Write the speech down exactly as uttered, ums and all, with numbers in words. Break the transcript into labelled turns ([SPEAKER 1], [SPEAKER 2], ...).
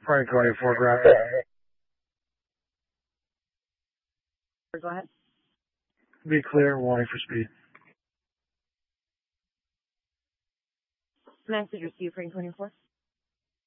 [SPEAKER 1] Frank twenty-four, graphic.
[SPEAKER 2] Go ahead.
[SPEAKER 1] Be clear, warning for speed.
[SPEAKER 2] Message received, Frank twenty-four.